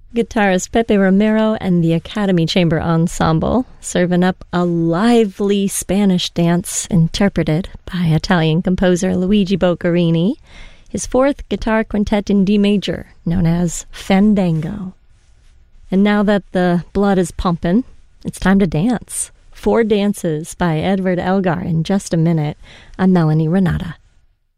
Guitarist Pepe Romero and the Academy Chamber Ensemble serving up a lively Spanish dance interpreted by Italian composer Luigi Boccherini, his fourth guitar quintet in D major, known as Fandango. And now that the blood is pumping, it's time to dance. 4 dances by Edward Elgar in just a minute. I'm Melanie Renata.